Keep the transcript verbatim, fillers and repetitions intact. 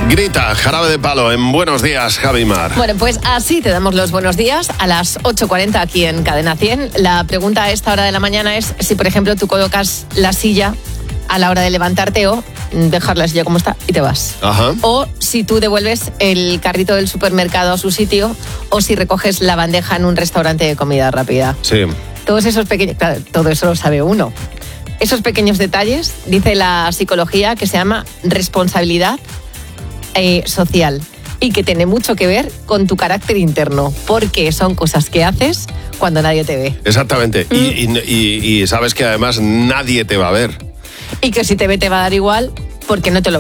Grita, Jarabe de Palo, en Buenos Días, Javi Mar. Bueno, pues así te damos los buenos días a las ocho cuarenta aquí en Cadena cien. La pregunta a esta hora de la mañana es si, por ejemplo, tú colocas la silla a la hora de levantarte o dejar la silla como está y te vas. Ajá. O si tú devuelves el carrito del supermercado a su sitio o si recoges la bandeja en un restaurante de comida rápida. Sí. Todos esos pequeños... Claro, todo eso lo sabe uno. Esos pequeños detalles, dice la psicología, que se llama responsabilidad eh, social y que tiene mucho que ver con tu carácter interno, porque son cosas que haces cuando nadie te ve. Exactamente. Mm. Y, y, y, y sabes que además nadie te va a ver. Y que si te ve te va a dar igual porque no te lo